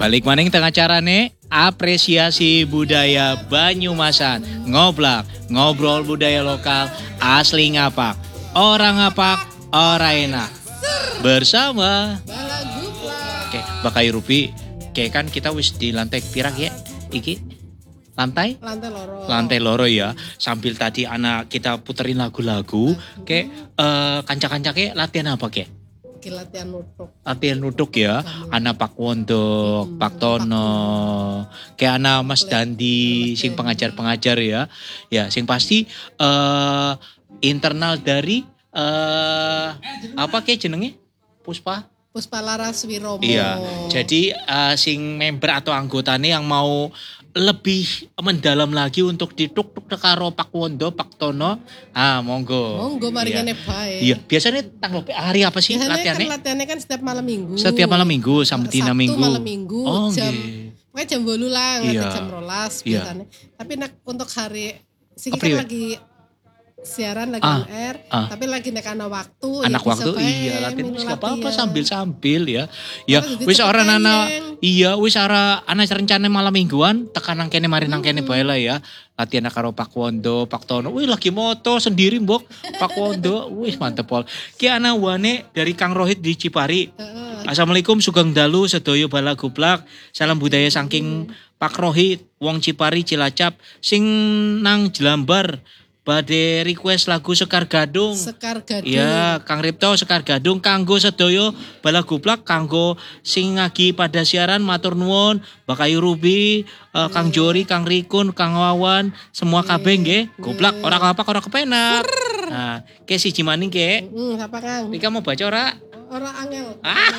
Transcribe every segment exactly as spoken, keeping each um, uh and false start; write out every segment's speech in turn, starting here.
Balik maning tengah carane apresiasi budaya Banyumasan. Ngoblak, ngobrol budaya lokal asli ngapak. Orang ngapak, orang enak. Bersama Oke, Bakai Rupi. Oke kan kita wis di lantai pirak ya. Iki lantai? Lantai loro. Lantai loro ya. Sambil tadi anak kita puterin lagu-lagu. Kayak uh, kanca-kanca kayak latihan apa kayak? Latihan nutuk. Latihan nutuk ya. Anak Pak Wondok, hmm, Pak Tono. Kayak anak Mas Dandi, sing pengajar-pengajar ya. Ya, sing pasti uh, internal dari uh, apa kayak jenenge? Puspa? Puspa Laras Wiromo. Iya. Jadi uh, sing member atau anggotanya yang mau lebih mendalam lagi untuk dituk-tuk karo Pak Wondo, Pak Tono. Ah, monggo. Monggo mari ngene bae. Iya, biasanya tanggal hari apa sih biasanya latihannya? Kan latihannya kan setiap malam Minggu. Setiap malam Minggu sama dina Minggu. Sabtu malam Minggu. Oh, jam okay. Pokoknya jam bolu lah, iya. jam rolas iya. biasanya. Tapi nak untuk hari sini April. kan lagi siaran lagi ah, on air, ah. tapi lagi nek ana waktu anak ya waktu bisa iya bae, latihan minu nggak apa-apa latihan. sambil-sambil ya. Ya Jadi wis cepet ora pengen. nana iya wis ora ana rencana malam mingguan tekan nang kene mari nang kene bae lah ya. Latihan karo Pak Wondo, Pak Tono. Wih lagi moto sendiri mbok Pak Wondo. Wih mantep pol. Ki ana wane dari Kang Rohit di Cipari. Heeh. Assalamualaikum Sugeng Dalu sedaya bala guplak. Salam budaya saking Pak Rohit wong Cipari Cilacap sing nang Jelambar. Bade request lagu Sekar Gadung. Sekar Gadung. Iya, Kang Ripto Sekar Gadung kanggo sedaya bala guplak kanggo sing ngagi pada siaran matur nuwun Bakayu Ruby, uh, Kang Jori, Kang Rikun, Kang Wawan, semua kabeh nggih. Guplak ora apa ora kepenak. Nah, ke siji maning ke. Hmm, apa Kang? Rika mau baca ora? Ora angel. Ah.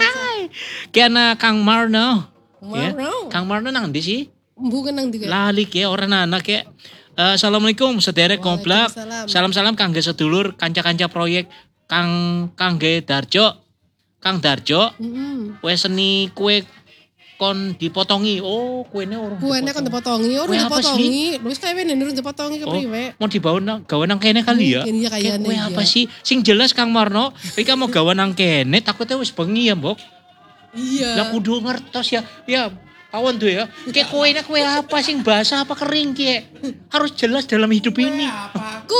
Ki ana Kang Marno. Ya, Marno. Kang Marno nang ndi sih? Bukan nang ndi. Lali ke ora anak ke. Uh, Assalamualaikum sederek komplak. Salam-salam kangge sedulur kanca-kanca proyek Kang Kangge Darjo. Kang Darjo. Heeh. Wes seni kue kon dipotongi. Oh, kuene ora. Kuene kon dipotongi, ora dipotongi. Wis kae nurun dipotongi kepriwe? Mau dibawa nang gawe nang kene kali ya. Iya kayane. Kue apa sih? Sing jelas Kang Marno, Rika mau gawe nang kene takutnya wis bengi ya, Mbok. Iya. Lah kudu ngertos ya. Ya Awan tuh ya, kayak kue kue apa sih basah apa kering kayak harus jelas dalam hidup ini. Aku,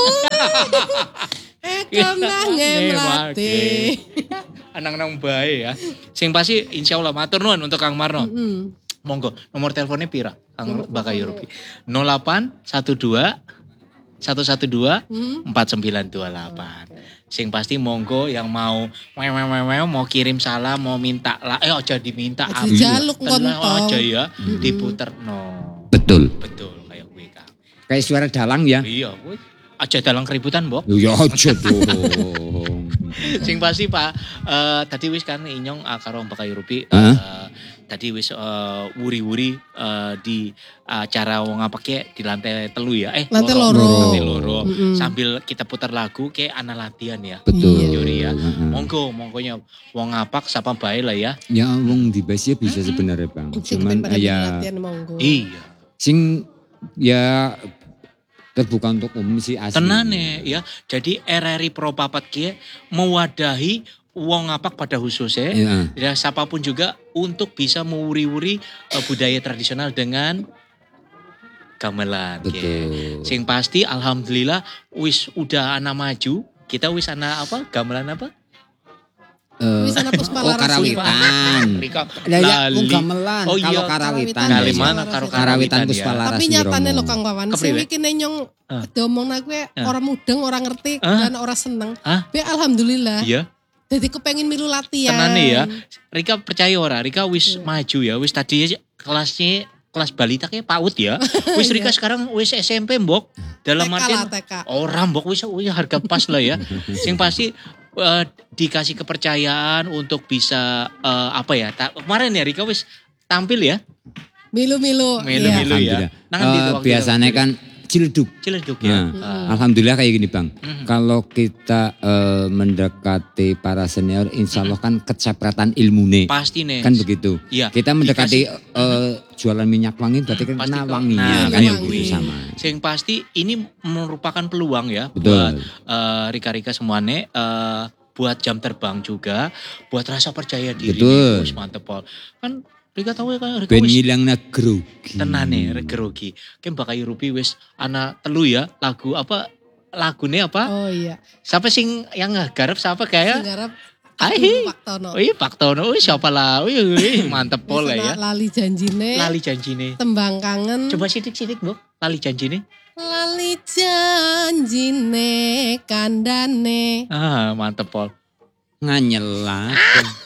eh kamu ngemelatih. Anang-anang baik ya. Sing pasti insya Allah matur nuwun untuk Kang Marno. Mm-hmm. Monggo nomor teleponnya pira? Kang Bakayu Rupi. nol delapan satu dua satu satu dua empat sembilan dua delapan. Sing pasti monggo yang mau mew mau kirim salam mau minta lah eh aja diminta aja jaluk kontol aja ya hmm. diputer no betul betul kayak gue kan kayak suara dalang ya iya gue aja dalang keributan Mbok ya aja dong sing pasti Pak uh, tadi wis kan inyong uh, karo Bakayu Rupi uh, huh? Tadi wis uh, wuri-wuri uh, di acara uh, wong apa kayak di lantai telu ya eh lantai loro, loro. Lantai loro. Mm-hmm. Sambil kita putar lagu kayak ana latihan ya betul Juri ya monggo monggonya wong ngapak sapa bae lah ya ya wong di base ya bisa mm-hmm. sebenarnya Bang cuman ya iya sing ya terbuka untuk umum sih asli tenane ya jadi R R I Pro Papat kia mewadahi wong ngapak pada khususnya ya. Ya siapapun juga untuk bisa mewuri-wuri uh, budaya tradisional dengan gamelan. Betul. Sing pasti alhamdulillah wis udah anak maju, kita wis anak apa? Gamelan apa? Uh, wis anak Puspa oh karawitan. Lah ya oh gamelan oh, iya. Kalau karawitan. Kaliman karo karawitan Puspa Laras. Tapi nyatane lho Kang Wawan, sing iki nyong uh. diomongna kuwi uh. orang mudeng, orang ngerti uh. dan orang seneng. Uh. Be alhamdulillah. Iya. Jadi kepengin milu latihan. Tenane ya. Rika percaya ora, Rika wis hmm. maju ya. Wis tadi kelasnya kelas balita kayak PAUD ya. Wis Rika sekarang wis S M P Mbok. Dalam artian orang Mbok wis wis harga pas lah ya. Sing pasti uh, dikasih kepercayaan untuk bisa uh, apa ya? Ta- kemarin ya Rika wis tampil ya. Milu-milu. Milu-milu ya. Nah, uh, biasanya kan Ciledug. Ciledug ya. Nah, hmm. Alhamdulillah kayak gini Bang. Hmm. Kalau kita uh, mendekati para senior, insya Allah kan kecepratan ilmune. Pasti nih. Kan begitu. Ya, kita mendekati uh, jualan minyak wangi, berarti kan kena wanginya. Nah, kan yang wangi. Sama. Yang pasti ini merupakan peluang ya. Betul. Buat uh, Rika-Rika semuanya. Uh, buat jam terbang juga. Buat rasa percaya diri. Betul. Nih, mantep Pol. Kan Rika tahu ya kan Rika Ben wis ngilangna grogi. tenane regerogi. Kan bakal Ruby wis ana telu ya lagu apa lagune apa? Oh iya. Siapa sing yang garap siapa kayak? Garap Ai. Pak Tono. Oh iya Pak Tono, oh, siapa lah? Oh iya, mantep pola ya. Lali janjine. Lali janjine. Tembang kangen. Coba sidik-sidik, Bu. Lali janjine. Lali janjine kandane. Ah, mantep pol. Nganyela.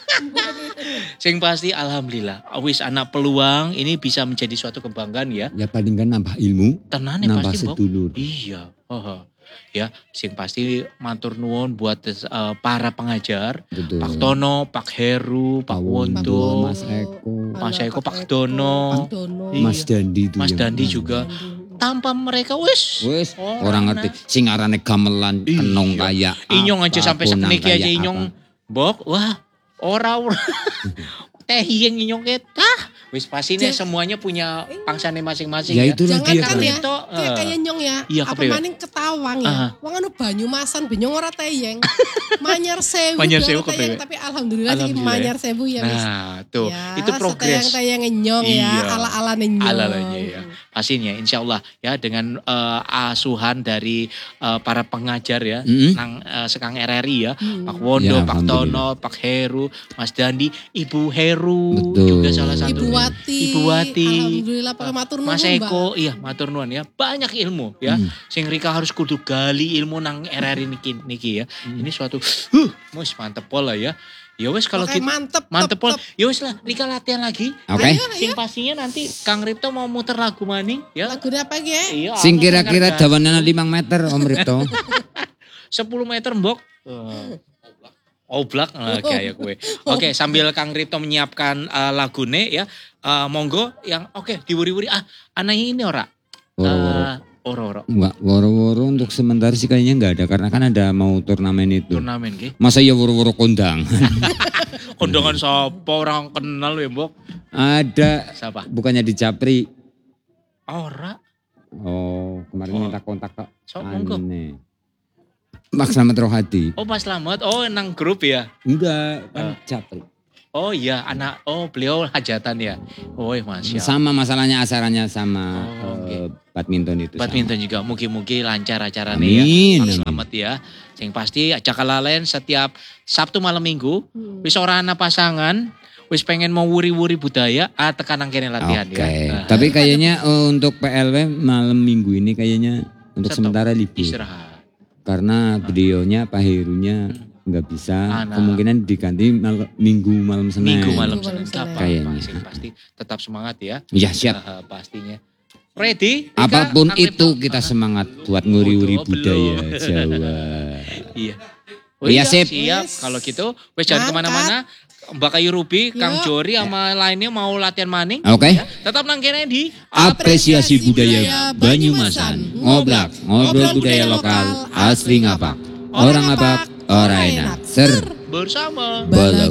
Sing pasti alhamdulillah, wis anak peluang ini bisa menjadi suatu kebanggaan ya. Ya paling kan nambah ilmu, Tenane nambah pasti, Bob. sedulur. Iya. Oh, ya, sing pasti matur nuwun buat uh, para pengajar, Betul. Pak Tono, Pak Heru, Pak Wondo, Mas Eko, Mas Anak Eko, Pak Dono, Pak Dono. Iya. Mas Dandi itu. Mas yang Dandi kemarin. juga. Tanpa mereka wis Wes, orang orang ngerti. Sing arane gamelan Iya. kenong kayak Inyong aja apa, sampai bonang sekeniki aja kayak inyong apa. bok, wah ora ora. Teh yang inyong kita, wis pasti nih Ja- semuanya punya pangsane masing-masing Ya ya. itu lagi ya. Jangan kan Bang. ya, Kripto, kayak eh. kayak nyong ya. Iya, apa kepriwe? maning ketawang ya. Ah. Wong anu Banyumasan benyong ora teyeng. Manyar sewu. Manyar ora sewu teyeng, kepriwe? tapi alhamdulillah, sih Alhamdulillah ya. Manyar sewu ya wis. Nah, tuh Ya, itu progres. Setayang nyong ya, Iya. ala-ala nyong. Ala-alanya ya. Pastinya insya Allah ya dengan eh, asuhan dari eh, para pengajar ya. Mm-mm. Nang eh, Sekang R R I ya. Hmm. Pak Wondo, Ya, Pak alhamdulillah. Tono, Pak Heru, Mas Dandi, Ibu Heru Betul. juga salah satu. Ibu Wati. Ibu Wati. Alhamdulillah pakai matur nuwun, Mas Mbak. Eko, iya matur nuwun ya. Banyak ilmu ya. Hmm. Sing Rika harus kudu gali ilmu nang R R I niki, niki ya. Ini suatu huh, mus mantep pola ya. Ya wes kalau Pakai gitu mantep. mantep tep, pol. tep. Ya wes lah Rika latihan lagi. Oke. Ayo, Sing ayo. pastinya nanti Kang Ripto mau muter lagu maning ya. Lagu apa ge? Iya. Sing aku kira-kira ngerti. dawanana lima meter Om Ripto. sepuluh meter mbok. Eh, Oblak nah, kayak gue. Oke, sambil Kang Ripto menyiapkan uh, lagune ya. Uh, monggo yang oke diwuri-wuri ah anaknya ini ora. Woro-woro. Uh, ora-ora. Enggak, woro-woro untuk sementara sih kayaknya enggak ada karena kan ada mau turnamen itu. Turnamen ki. Masa ya woro-woro kondang? Kondangan sapa orang kenal ya, Mbok? Ada, Siapa? bukannya di Japri. Ora. Oh, kemarin Oh. minta kontak ke So, monggo. Ane. Mak Slamet Rohadi. Oh, Mas Slamet. Oh, nang grup ya. Enggak, kan Ah. Japri. Oh iya, anak oh beliau hajatan ya. Oh, Masya Allah. Sama masalahnya acaranya sama Oh, eh, badminton itu. Badminton juga mugi-mugi lancar acaranya Amin, ya. Mas amin. Slamet ya. Yang pasti aja kalalen setiap Sabtu malam Minggu. Hmm. Wis ora ana pasangan, wis pengen mau wuri-wuri budaya, ah tekan nang kene sama. latihan Oke, ya. Nah, tapi kayaknya eh, untuk P L W malam minggu ini kayaknya untuk Stop. sementara libur. istirahat. Karena beliaunya Pak Herunya nggak bisa, Anak. kemungkinan diganti mal- minggu malam Senin. Minggu malam Minggu Senin malam Gak apa-apa, Kayaknya. sih, pasti tetap semangat ya. Ya siap. Ah, pastinya. Ready? Rika? Apapun Kang itu Ripto? kita Ah, semangat buat nguri-uri Oh, budaya belum. Jawa. Iya. Iya, sip. Siap. Yes. Kalau gitu, wes jangan Mantap. kemana-mana. Mbak Kayu Ruby, Kang Yo. Jori sama lainnya mau latihan maning. Oke. Tetap nang kene di Apresiasi budaya Banyumasan. Ngoblak, ngobrol budaya lokal, asli ngapak. Orang ngapak, orang enak. Ser, bersama. bala